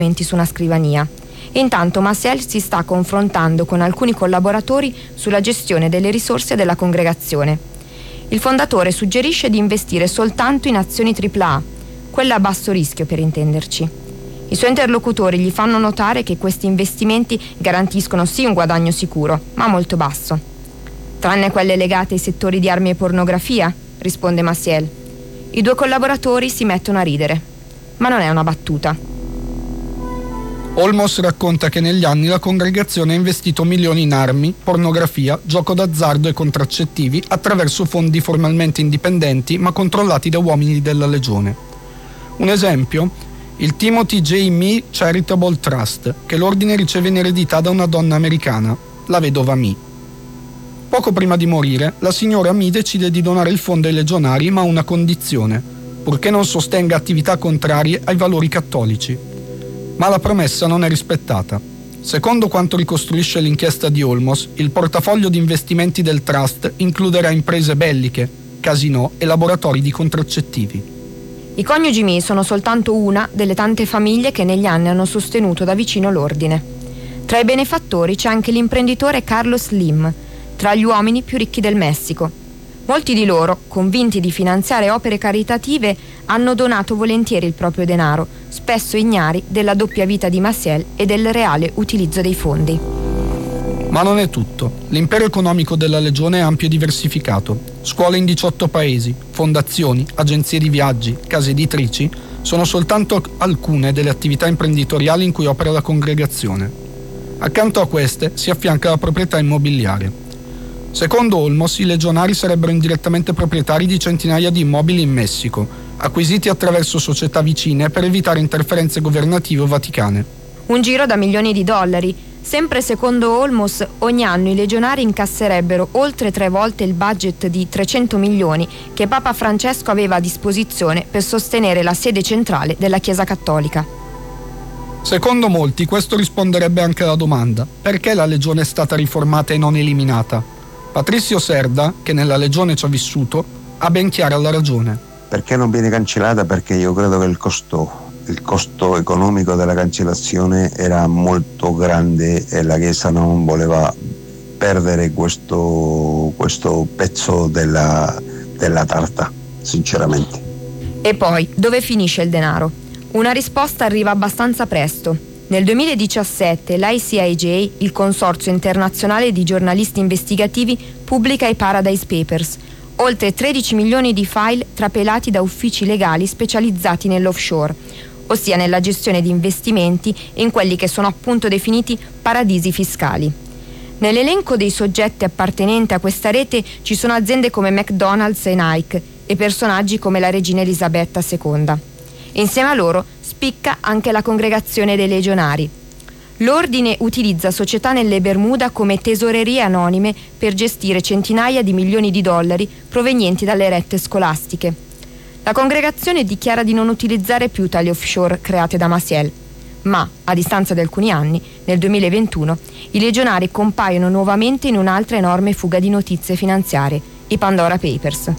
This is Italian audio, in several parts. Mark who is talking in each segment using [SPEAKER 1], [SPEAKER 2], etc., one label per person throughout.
[SPEAKER 1] su una scrivania. E intanto Maciel si sta confrontando con alcuni collaboratori sulla gestione delle risorse della congregazione. Il fondatore suggerisce di investire soltanto in azioni AAA, quelle a basso rischio per intenderci. I suoi interlocutori gli fanno notare che questi investimenti garantiscono sì un guadagno sicuro, ma molto basso. Tranne quelle legate ai settori di armi e pornografia, risponde Maciel. I due collaboratori si mettono a ridere, ma non è una battuta.
[SPEAKER 2] Olmos racconta che negli anni la congregazione ha investito milioni in armi, pornografia, gioco d'azzardo e contraccettivi attraverso fondi formalmente indipendenti ma controllati da uomini della Legione. Un esempio? Il Timothy J. Mee Charitable Trust, che l'ordine riceve in eredità da una donna americana, la vedova Mee. Poco prima di morire, la signora Mee decide di donare il fondo ai legionari, ma a una condizione, purché non sostenga attività contrarie ai valori cattolici. Ma la promessa non è rispettata. Secondo quanto ricostruisce l'inchiesta di Olmos, il portafoglio di investimenti del trust includerà imprese belliche, casinò e laboratori di contraccettivi.
[SPEAKER 1] I coniugi Mee sono soltanto una delle tante famiglie che negli anni hanno sostenuto da vicino l'ordine. Tra i benefattori c'è anche l'imprenditore Carlos Slim, tra gli uomini più ricchi del Messico. Molti di loro, convinti di finanziare opere caritative, hanno donato volentieri il proprio denaro, spesso ignari della doppia vita di Maciel e del reale utilizzo dei fondi.
[SPEAKER 2] Ma non è tutto. L'impero economico della Legione è ampio e diversificato. Scuole in 18 paesi, fondazioni, agenzie di viaggi, case editrici sono soltanto alcune delle attività imprenditoriali in cui opera la congregazione. Accanto a queste si affianca la proprietà immobiliare. Secondo Olmos, i legionari sarebbero indirettamente proprietari di centinaia di immobili in Messico, acquisiti attraverso società vicine per evitare interferenze governative o vaticane.
[SPEAKER 1] Un giro da milioni di dollari. Sempre secondo Olmos, ogni anno i legionari incasserebbero oltre 3 volte il budget di 300 milioni che Papa Francesco aveva a disposizione per sostenere la sede centrale della Chiesa Cattolica.
[SPEAKER 2] Secondo molti, questo risponderebbe anche alla domanda: perché la Legione è stata riformata e non eliminata? Patrizio Serda, che nella Legione ci ha vissuto, ha ben chiara la ragione.
[SPEAKER 3] Perché non viene cancellata? Perché io credo che il costo economico della cancellazione era molto grande e la Chiesa non voleva perdere questo pezzo della tarta, sinceramente.
[SPEAKER 1] E poi, dove finisce il denaro? Una risposta arriva abbastanza presto. Nel 2017 l'ICIJ, il Consorzio Internazionale di Giornalisti Investigativi, pubblica i Paradise Papers, oltre 13 milioni di file trapelati da uffici legali specializzati nell'offshore, ossia nella gestione di investimenti in quelli che sono appunto definiti paradisi fiscali. Nell'elenco dei soggetti appartenenti a questa rete ci sono aziende come McDonald's e Nike e personaggi come la regina Elisabetta II. Insieme a loro spicca anche la congregazione dei legionari. L'ordine utilizza società nelle Bermuda come tesorerie anonime per gestire centinaia di milioni di dollari provenienti dalle rette scolastiche. La congregazione dichiara di non utilizzare più tali offshore create da Maciel, ma a distanza di alcuni anni, nel 2021, i legionari compaiono nuovamente in un'altra enorme fuga di notizie finanziarie, i Pandora Papers.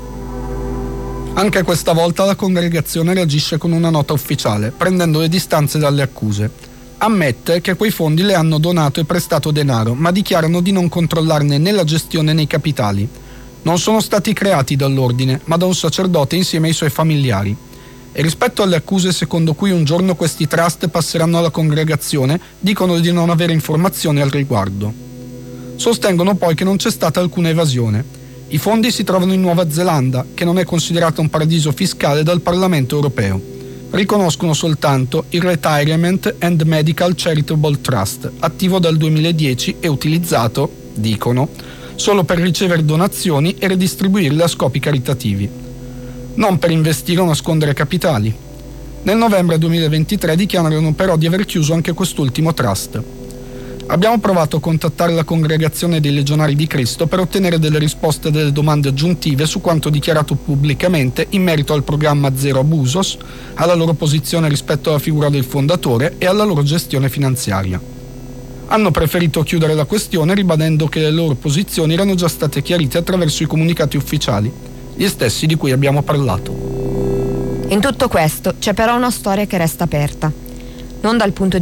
[SPEAKER 2] Anche questa volta la congregazione reagisce con una nota ufficiale, prendendo le distanze dalle accuse. Ammette che quei fondi le hanno donato e prestato denaro, ma dichiarano di non controllarne né la gestione né i capitali. Non sono stati creati dall'ordine, ma da un sacerdote insieme ai suoi familiari. E rispetto alle accuse secondo cui un giorno questi trust passeranno alla congregazione, dicono di non avere informazioni al riguardo. Sostengono poi che non c'è stata alcuna evasione. I fondi si trovano in Nuova Zelanda, che non è considerata un paradiso fiscale dal Parlamento europeo. Riconoscono soltanto il Retirement and Medical Charitable Trust, attivo dal 2010 e utilizzato, dicono, solo per ricevere donazioni e redistribuirle a scopi caritativi. Non per investire o nascondere capitali. Nel novembre 2023 dichiarano però di aver chiuso anche quest'ultimo trust. Abbiamo provato a contattare la Congregazione dei Legionari di Cristo per ottenere delle risposte e delle domande aggiuntive su quanto dichiarato pubblicamente in merito al programma Zero Abusos, alla loro posizione rispetto alla figura del fondatore e alla loro gestione finanziaria. Hanno preferito chiudere la questione ribadendo che le loro posizioni erano già state chiarite attraverso i comunicati ufficiali, gli stessi di cui abbiamo parlato.
[SPEAKER 1] In tutto questo c'è però una storia che resta aperta. non dal punto